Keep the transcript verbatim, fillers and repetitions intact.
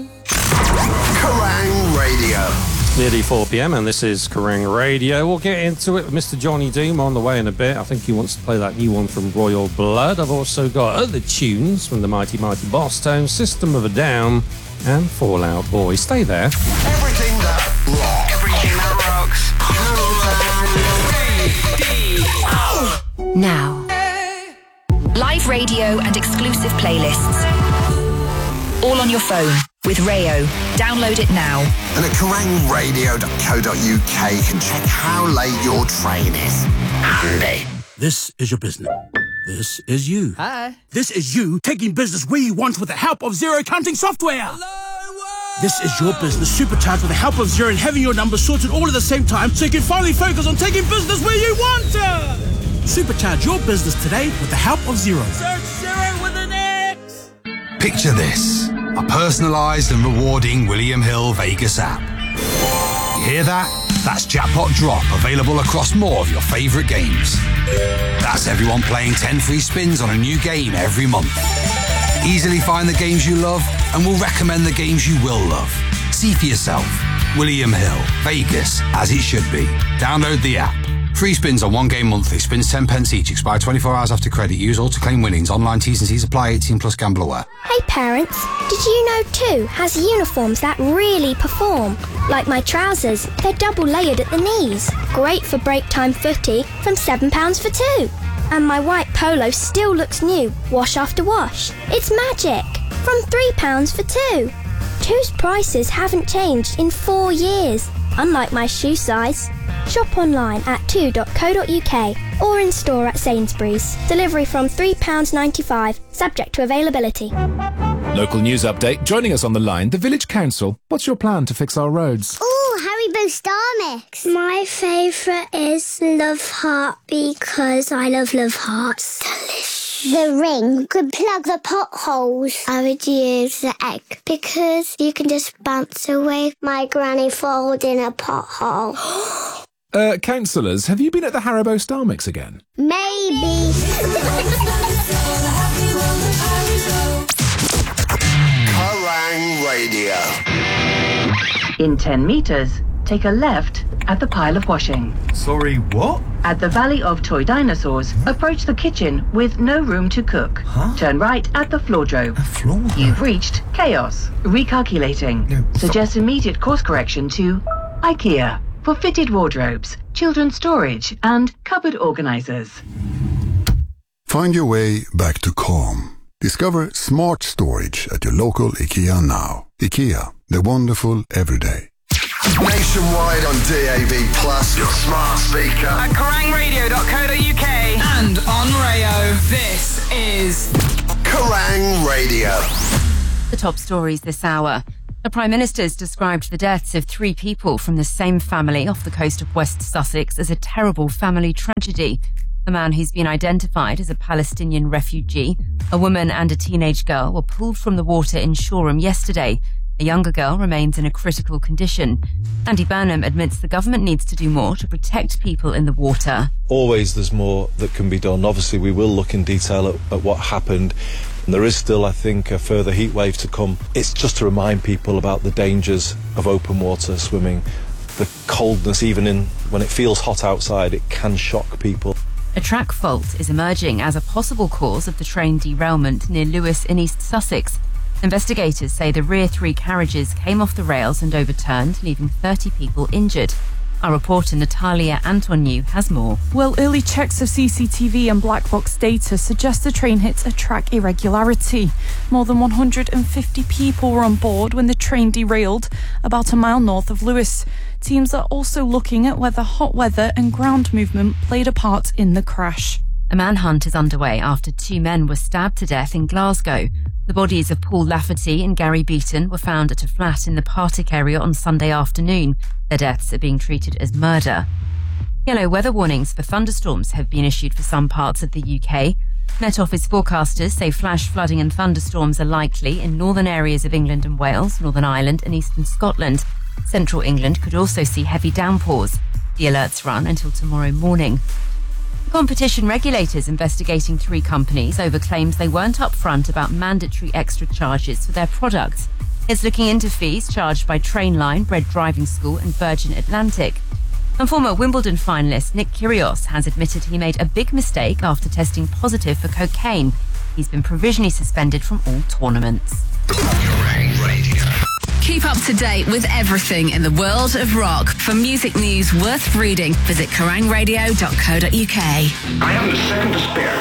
Kerrang Radio. Nearly four p.m. and this is Kerrang Radio. We'll get into it with Mister Johnny Doom on the way in a bit. I think he wants to play that new one from Royal Blood. I've also got other tunes from the Mighty Mighty Boss Tones, System of a Down and Fall Out Boy. Stay there. Everything that rocks. Everything that rocks. Now. Live radio and exclusive playlists. All on your phone with Rayo. Download it now. And at kerrang radio dot co dot uk can check how late your train is. Handy. This is your business. This is you. Hi. This is you taking business where you want with the help of Zero Accounting Software. Hello, this is your business supercharged with the help of Zero and having your numbers sorted all at the same time so you can finally focus on taking business where you want to. Supercharge your business today with the help of Zero. Search Zero with an X. Picture this. A personalised and rewarding William Hill Vegas app. You hear that? That's Jackpot Drop, available across more of your favourite games. That's everyone playing ten free spins on a new game every month. Easily find the games you love and we'll recommend the games you will love. See for yourself. William Hill, Vegas, as it should be. Download the app. Free spins on one game monthly. Spins ten pence each. Expire twenty-four hours after credit. Use all to claim winnings. Online T's and C's apply. eighteen plus gamble aware. Hey parents, did you know two has uniforms that really perform? Like my trousers, they're double layered at the knees. Great for break time footy from seven pounds for two. And my white polo still looks new, wash after wash. It's magic. From three pounds for two. Two's prices haven't changed in four years, unlike my shoe size. Shop online at two dot co dot uk or in store at Sainsbury's. Delivery from three pounds ninety-five, subject to availability. Local news update. Joining us on the line, the Village Council. What's your plan to fix our roads? Oh, Haribo Star Mix. My favourite is Love Heart because I love Love Hearts. Delicious. The ring could plug the potholes. I would use the egg because you can just bounce away my granny falls in a pothole. Uh, councillors, have you been at the Haribo Star Mix again? Maybe. Kerrang Radio. In ten metres, take a left at the pile of washing. Sorry, what? At the Valley of Toy Dinosaurs, approach the kitchen with no room to cook. Huh? Turn right at the floordrobe. A floor? You've reached chaos. Recalculating. No, Suggest immediate course correction to IKEA for fitted wardrobes, children's storage and cupboard organisers. Find your way back to calm. Discover smart storage at your local IKEA now. IKEA, the wonderful everyday. Nationwide on D A B Plus, your smart speaker. At kerrang radio dot co dot uk and on Rayo. This is Kerrang Radio. The top stories this hour. The Prime Minister's described the deaths of three people from the same family off the coast of West Sussex as a terrible family tragedy. The man who's been identified as a Palestinian refugee, a woman and a teenage girl were pulled from the water in Shoreham yesterday. A younger girl remains in a critical condition. Andy Burnham admits the government needs to do more to protect people in the water. Always there's more that can be done. Obviously we will look in detail at, at what happened. And there is still, I think, a further heat wave to come. It's just to remind people about the dangers of open water swimming. The coldness, even in when it feels hot outside, it can shock people. A track fault is emerging as a possible cause of the train derailment near Lewes in East Sussex. Investigators say the rear three carriages came off the rails and overturned, leaving thirty people injured. Our reporter Natalia Antoniou has more. Well, early checks of C C T V and black box data suggest the train hit a track irregularity. More than one hundred fifty people were on board when the train derailed about a mile north of Lewes. Teams are also looking at whether hot weather and ground movement played a part in the crash. A manhunt is underway after two men were stabbed to death in Glasgow. The bodies of Paul Lafferty and Gary Beaton were found at a flat in the Partick area on Sunday afternoon. Their deaths are being treated as murder. Yellow weather warnings for thunderstorms have been issued for some parts of the U K. Met Office forecasters say flash flooding and thunderstorms are likely in northern areas of England and Wales, Northern Ireland and eastern Scotland. Central England could also see heavy downpours. The alerts run until tomorrow morning. Competition regulators investigating three companies over claims they weren't upfront about mandatory extra charges for their products. It's looking into fees charged by Trainline, Bread Driving School and Virgin Atlantic. And former Wimbledon finalist Nick Kyrgios has admitted he made a big mistake after testing positive for cocaine. He's been provisionally suspended from all tournaments. Keep up to date with everything in the world of rock. For music news worth reading, visit kerrang radio dot co dot uk. I haven't a second to spare.